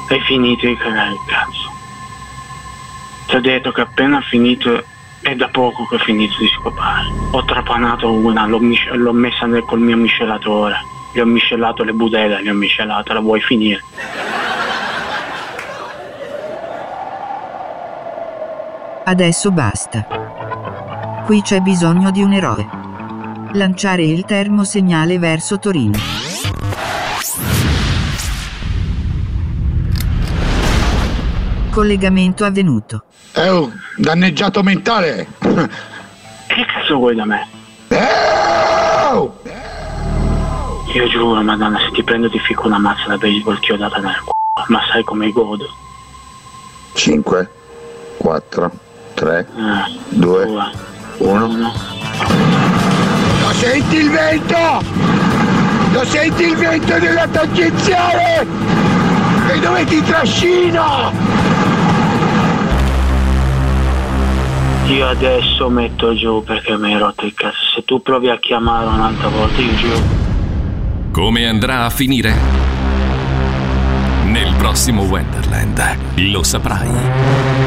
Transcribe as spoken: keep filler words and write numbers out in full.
Hai finito di cagare il cazzo. Ti ho detto che appena finito, è da poco che ho finito di scopare. Ho trapanato una, l'ho, mis- l'ho messa nel, col mio miscelatore. Gli ho miscelato le budelle, le ho miscelate, la vuoi finire? Adesso basta. Qui c'è bisogno di un eroe. Lanciare il termosegnale verso Torino. Collegamento avvenuto. È un danneggiato mentale. Che cazzo vuoi da me? Oh! Io giuro, madonna, se ti prendo ti ficco una mazza da baseball chiodata nel c***o. Ma sai come godo? cinque, quattro, tre, Eh, due, due, uno. uno. Lo senti il vento? Lo senti il vento della tangenziale? E dove ti trascina? Io adesso metto giù perché mi hai rotto il cazzo. Se tu provi a chiamare un'altra volta io giù. Come andrà a finire? Nel prossimo Wonderland lo saprai.